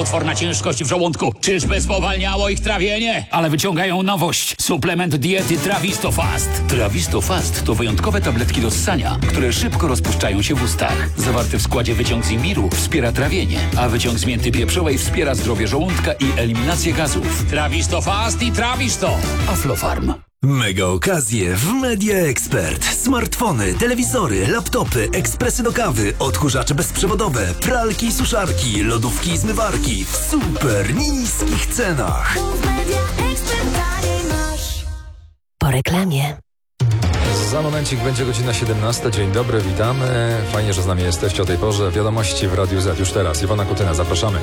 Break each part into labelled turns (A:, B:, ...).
A: potworna ciężkość w żołądku. Czyżby spowalniało ich trawienie? Ale wyciągają nowość. Suplement diety Trawisto Fast. Trawisto Fast to wyjątkowe tabletki do ssania, które szybko rozpuszczają się w ustach. Zawarty w składzie wyciąg z imbiru wspiera trawienie, a wyciąg z mięty pieprzowej wspiera zdrowie żołądka i eliminację gazów. Trawisto Fast i Trawisto. Aflofarm.
B: Mega okazje w Media Expert. Smartfony, telewizory, laptopy, ekspresy do kawy, odkurzacze bezprzewodowe, pralki i suszarki, lodówki i zmywarki w super niskich cenach.
C: Po reklamie.
D: Za momencik będzie godzina 17. Dzień dobry, witamy. Fajnie, że z nami jesteście o tej porze. Wiadomości w Radiu Z już teraz. Iwona Kutyna, zapraszamy.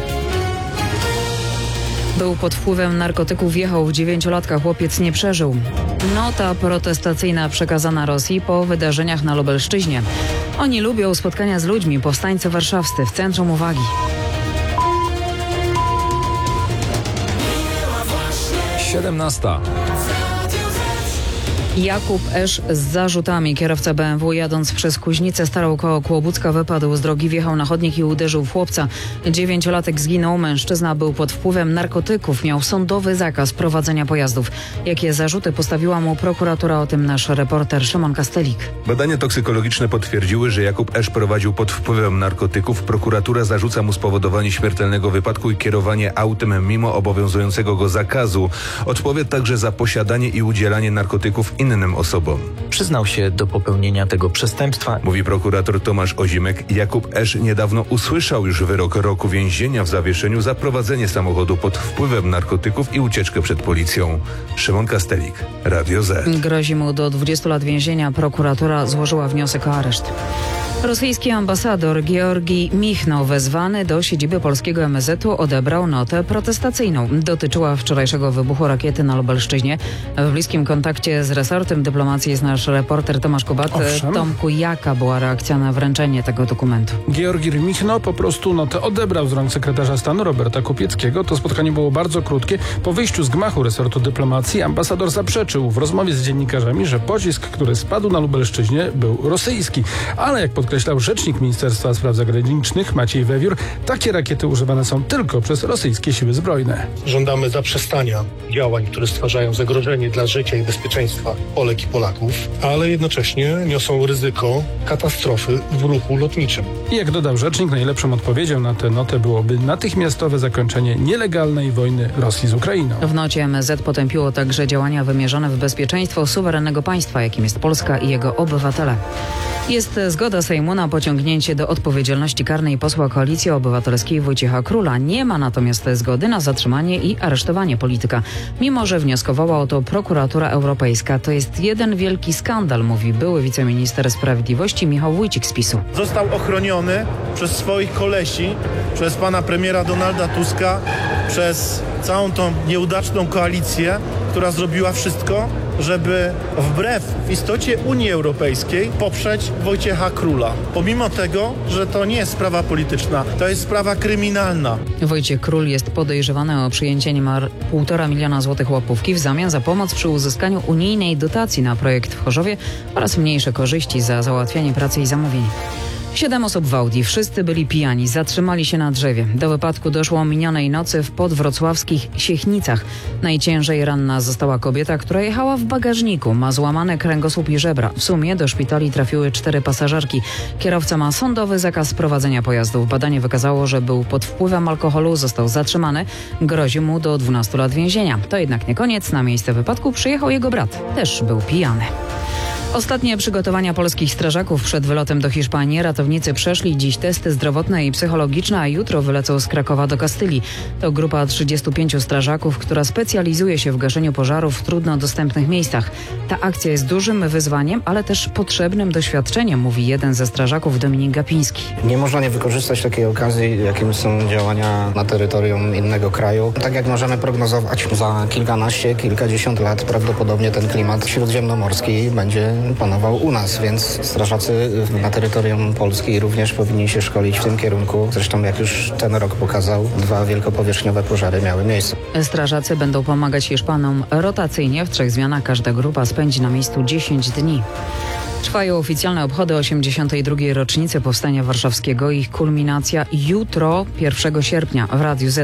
E: Był pod wpływem narkotyków, jechał w 9-latka, chłopiec nie przeżył. Nota protestacyjna przekazana Rosji po wydarzeniach na Lubelszczyźnie. Oni lubią spotkania z ludźmi, powstańcy warszawscy w centrum uwagi.
D: 17.
E: Jakub Esz z zarzutami. Kierowca BMW jadąc przez Kuźnicę Starą koło Kłobucka wypadł z drogi, wjechał na chodnik i uderzył w chłopca. 9-latek zginął. Mężczyzna był pod wpływem narkotyków. Miał sądowy zakaz prowadzenia pojazdów. Jakie zarzuty postawiła mu prokuratura? O tym nasz reporter Szymon Kastelik.
F: Badania toksykologiczne potwierdziły, że Jakub Esz prowadził pod wpływem narkotyków. Prokuratura zarzuca mu spowodowanie śmiertelnego wypadku i kierowanie autem mimo obowiązującego go zakazu. Odpowie także za posiadanie i udzielanie narkotyków innym osobom.
G: Przyznał się do popełnienia tego przestępstwa.
F: Mówi prokurator Tomasz Ozimek. Jakub Esz niedawno usłyszał już wyrok roku więzienia w zawieszeniu za prowadzenie samochodu pod wpływem narkotyków i ucieczkę przed policją. Szymon Kastelik, Radio Z.
E: Grozi mu do 20 lat więzienia. Prokuratura złożyła wniosek o areszt. Rosyjski ambasador Georgij Michno, wezwany do siedziby polskiego MSZ-u, odebrał notę protestacyjną. Dotyczyła wczorajszego wybuchu rakiety na Lubelszczyźnie. W bliskim kontakcie z resortem dyplomacji jest nasz reporter Tomasz Kubat. Tomku, jaka była reakcja na wręczenie tego dokumentu?
H: Georgij Michno po prostu notę odebrał z rąk sekretarza stanu Roberta Kupieckiego. To spotkanie było bardzo krótkie. Po wyjściu z gmachu resortu dyplomacji ambasador zaprzeczył w rozmowie z dziennikarzami, że pocisk, który spadł na Lubelszczyźnie, był rosyjski. Ale jak podkreślał rzecznik Ministerstwa Spraw Zagranicznych Maciej Wewiór, takie rakiety używane są tylko przez rosyjskie siły zbrojne.
I: Żądamy zaprzestania działań, które stwarzają zagrożenie dla życia i bezpieczeństwa Polek i Polaków, ale jednocześnie niosą ryzyko katastrofy w ruchu lotniczym.
H: I jak dodał rzecznik, najlepszą odpowiedzią na tę notę byłoby natychmiastowe zakończenie nielegalnej wojny Rosji z Ukrainą.
E: W nocie MSZ potępiło także działania wymierzone w bezpieczeństwo suwerennego państwa, jakim jest Polska i jego obywatele. Jest zgoda Sejmu na pociągnięcie do odpowiedzialności karnej posła Koalicji Obywatelskiej Wojciecha Króla. Nie ma natomiast zgody na zatrzymanie i aresztowanie polityka, mimo że wnioskowała o to prokuratura europejska. To jest jeden wielki skandal, mówi były wiceminister sprawiedliwości Michał Wójcik z PiS-u.
J: Został ochroniony przez swoich kolesi, przez pana premiera Donalda Tuska, przez całą tą nieudaczną koalicję, która zrobiła wszystko, żeby wbrew w istocie Unii Europejskiej poprzeć Wojciecha Króla. Pomimo tego, że to nie jest sprawa polityczna, to jest sprawa kryminalna.
E: Wojciech Król jest podejrzewany o przyjęcie niemal 1,5 miliona złotych łapówki w zamian za pomoc przy uzyskaniu unijnej dotacji na projekt w Chorzowie oraz mniejsze korzyści za załatwianie pracy i zamówień. 7 osób w Audi, wszyscy byli pijani, zatrzymali się na drzewie. Do wypadku doszło minionej nocy w podwrocławskich Siechnicach. Najciężej ranna została kobieta, która jechała w bagażniku. Ma złamane kręgosłup i żebra. W sumie do szpitali trafiły 4 pasażerki. Kierowca ma sądowy zakaz prowadzenia pojazdów. Badanie wykazało, że był pod wpływem alkoholu, został zatrzymany. Grozi mu do 12 lat więzienia. To jednak nie koniec. Na miejsce wypadku przyjechał jego brat. Też był pijany. Ostatnie przygotowania polskich strażaków przed wylotem do Hiszpanii. Ratownicy przeszli dziś testy zdrowotne i psychologiczne, a jutro wylecą z Krakowa do Kastylii. To grupa 35 strażaków, która specjalizuje się w gaszeniu pożarów w trudno dostępnych miejscach. Ta akcja jest dużym wyzwaniem, ale też potrzebnym doświadczeniem, mówi jeden ze strażaków, Dominik Gapiński.
K: Nie można nie wykorzystać takiej okazji, jakim są działania na terytorium innego kraju. Tak jak możemy prognozować, za kilkanaście, kilkadziesiąt lat prawdopodobnie ten klimat śródziemnomorski będzie panował u nas, więc strażacy na terytorium Polski również powinni się szkolić w tym kierunku. Zresztą jak już ten rok pokazał, 2 wielkopowierzchniowe pożary miały miejsce.
E: Strażacy będą pomagać Hiszpanom rotacyjnie. W 3 zmianach każda grupa spędzi na miejscu 10 dni. Trwają oficjalne obchody 82. rocznicy Powstania Warszawskiego. Ich kulminacja jutro, 1 sierpnia w Radiu Z.